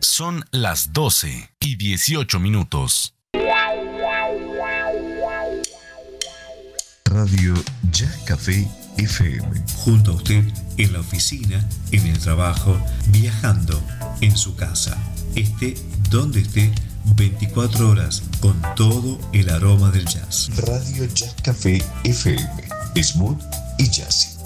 Son las 12:18. Radio Jazz Café FM. Junto a usted en la oficina, en el trabajo, viajando, en su casa. Esté donde esté, 24 horas con todo el aroma del jazz. Radio Jazz Café FM. Smooth y jazzy.